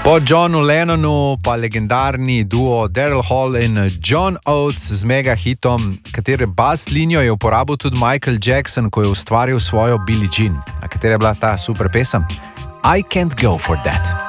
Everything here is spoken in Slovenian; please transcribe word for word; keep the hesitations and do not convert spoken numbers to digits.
Po Johnu Lennonu pa legendarni duo Daryl Hall in John Oates z mega hitom, katere bas linijo je uporabil tudi Michael Jackson, ko je ustvaril svojo Billie Jean. A katera je bila ta super pesem? I Can't Go For That.